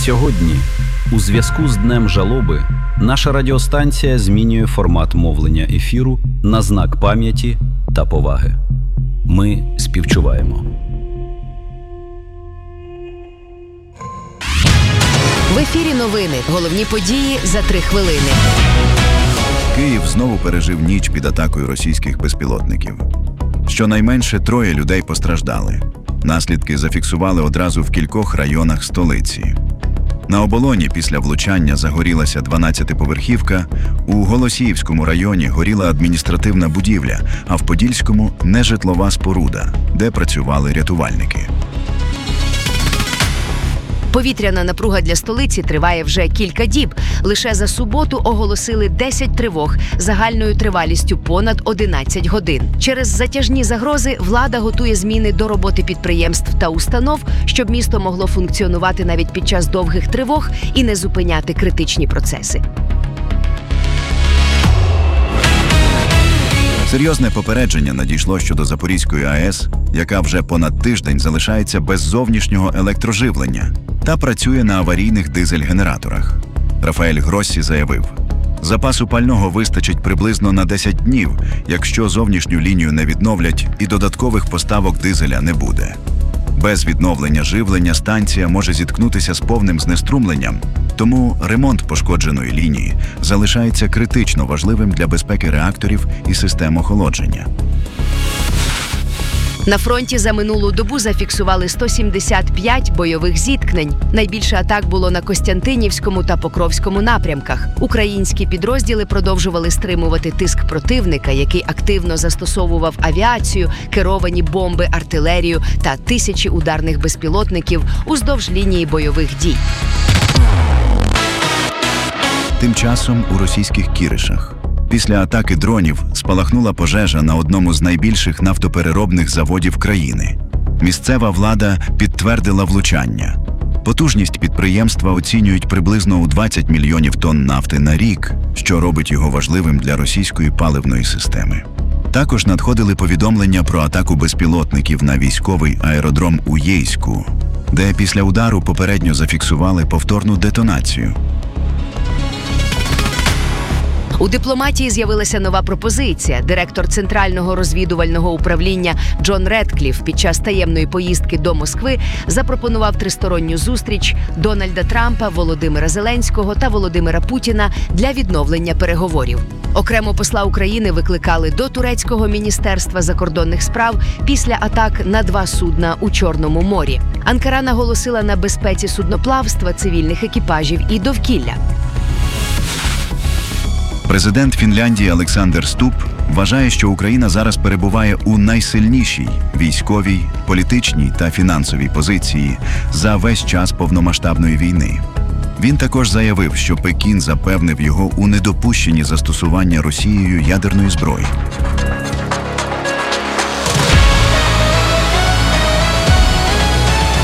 Сьогодні, у зв'язку з Днем жалоби, наша радіостанція змінює формат мовлення ефіру на знак пам'яті та поваги. Ми співчуваємо. В ефірі новини. Головні події за 3 хвилини. Київ знову пережив ніч під атакою російських безпілотників. Щонайменше 3 людей постраждали. Наслідки зафіксували одразу в кількох районах столиці. На Оболоні після влучання загорілася 12-поверхівка, у Голосіївському районі горіла адміністративна будівля, а в Подільському – нежитлова споруда, де працювали рятувальники. Повітряна напруга для столиці триває вже кілька діб. Лише за суботу оголосили 10 тривог загальною тривалістю понад 11 годин. Через затяжні загрози влада готує зміни до роботи підприємств та установ, щоб місто могло функціонувати навіть під час довгих тривог і не зупиняти критичні процеси. Серйозне попередження надійшло щодо Запорізької АЕС, яка вже понад тиждень залишається без зовнішнього електроживлення та працює на аварійних дизель-генераторах. Рафаель Гроссі заявив, запасу пального вистачить приблизно на 10 днів, якщо зовнішню лінію не відновлять і додаткових поставок дизеля не буде. Без відновлення живлення станція може зіткнутися з повним знеструмленням, тому ремонт пошкодженої лінії залишається критично важливим для безпеки реакторів і систем охолодження. На фронті за минулу добу зафіксували 175 бойових зіткнень. Найбільше атак було на Костянтинівському та Покровському напрямках. Українські підрозділи продовжували стримувати тиск противника, який активно застосовував авіацію, керовані бомби, артилерію та тисячі ударних безпілотників уздовж лінії бойових дій. Тим часом у російських Кіришах після атаки дронів спалахнула пожежа на одному з найбільших нафтопереробних заводів країни. Місцева влада підтвердила влучання. Потужність підприємства оцінюють приблизно у 20 мільйонів тонн нафти на рік, що робить його важливим для російської паливної системи. Також надходили повідомлення про атаку безпілотників на військовий аеродром у Єйську, де після удару попередньо зафіксували повторну детонацію. У дипломатії з'явилася нова пропозиція. Директор Центрального розвідувального управління Джон Редкліф під час таємної поїздки до Москви запропонував тристоронню зустріч Дональда Трампа, Володимира Зеленського та Володимира Путіна для відновлення переговорів. Окремо посла України викликали до турецького міністерства закордонних справ після атак на 2 судна у Чорному морі. Анкара наголосила на безпеці судноплавства, цивільних екіпажів і довкілля. Президент Фінляндії Олександр Ступ вважає, що Україна зараз перебуває у найсильнішій військовій, політичній та фінансовій позиції за весь час повномасштабної війни. Він також заявив, що Пекін запевнив його у недопущенні застосування Росією ядерної зброї.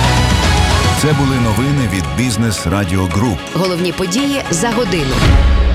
Це були новини від Бізнес Радіо Груп. Головні події за годину.